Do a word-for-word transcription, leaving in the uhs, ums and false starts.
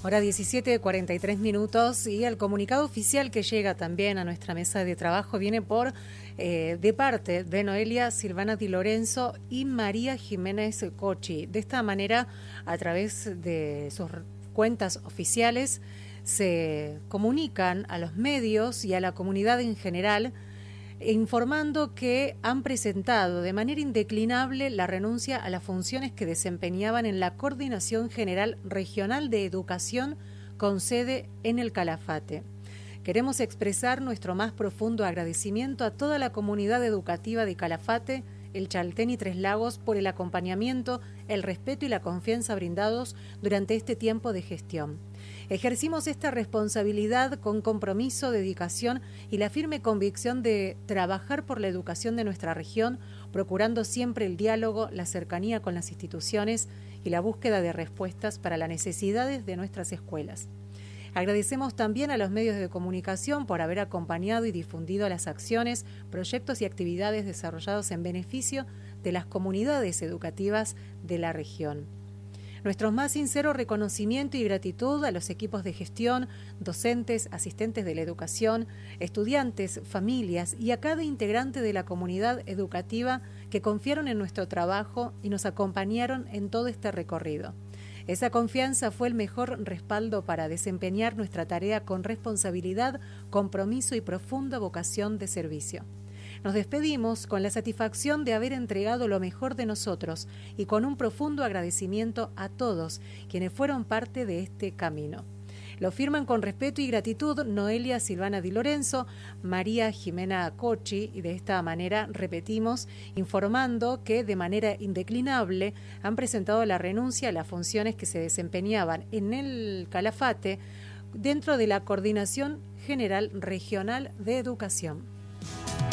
Hora diecisiete, cuarenta y tres minutos, y el comunicado oficial que llega también a nuestra mesa de trabajo viene por eh, de parte de Noelia Silvana Di Lorenzo y María Jiménez Cochi. De esta manera, a través de sus cuentas oficiales, se comunican a los medios y a la comunidad en general, informando que han presentado de manera indeclinable la renuncia a las funciones que desempeñaban en la Coordinación General Regional de Educación con sede en el Calafate. Queremos expresar nuestro más profundo agradecimiento a toda la comunidad educativa de Calafate, El Chaltén y Tres Lagos por el acompañamiento, el respeto y la confianza brindados durante este tiempo de gestión. Ejercimos esta responsabilidad con compromiso, dedicación y la firme convicción de trabajar por la educación de nuestra región, procurando siempre el diálogo, la cercanía con las instituciones y la búsqueda de respuestas para las necesidades de nuestras escuelas. Agradecemos también a los medios de comunicación por haber acompañado y difundido las acciones, proyectos y actividades desarrollados en beneficio de las comunidades educativas de la región. Nuestro más sincero reconocimiento y gratitud a los equipos de gestión, docentes, asistentes de la educación, estudiantes, familias y a cada integrante de la comunidad educativa que confiaron en nuestro trabajo y nos acompañaron en todo este recorrido. Esa confianza fue el mejor respaldo para desempeñar nuestra tarea con responsabilidad, compromiso y profunda vocación de servicio. Nos despedimos con la satisfacción de haber entregado lo mejor de nosotros y con un profundo agradecimiento a todos quienes fueron parte de este camino. Lo firman con respeto y gratitud Noelia Silvana Di Lorenzo, María Jimena Cochi, y de esta manera repetimos, informando que de manera indeclinable han presentado la renuncia a las funciones que se desempeñaban en el Calafate dentro de la Coordinación General Regional de Educación.